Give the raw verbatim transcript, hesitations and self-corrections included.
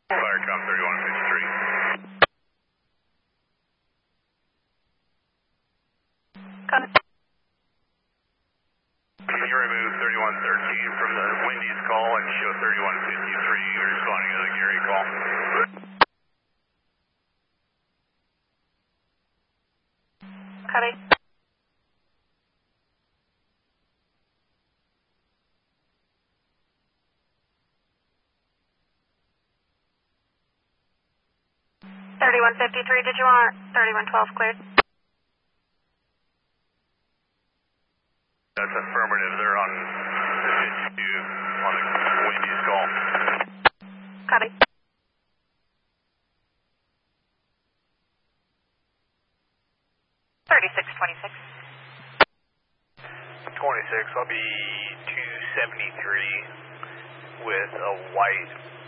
Firecom thirty-one fifty-three. Copy. Can you remove thirty-one thirteen from the Wendy's call and show thirty-one fifty-three responding to the Gary call? Copy. thirty-one fifty-three, did you want thirty-one twelve cleared? That's affirmative. They're on the fifty-two on the Wendy's call. Copy. thirty-six twenty-six. twenty-six, I'll be two seventy-three with a white